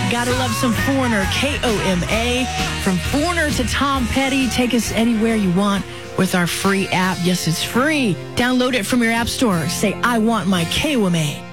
Gotta love some Foreigner, K-O-M-A. From Foreigner to Tom Petty, take us anywhere you want with our free app. Yes, it's free. Download it from your app store. Say, I want my KOMA.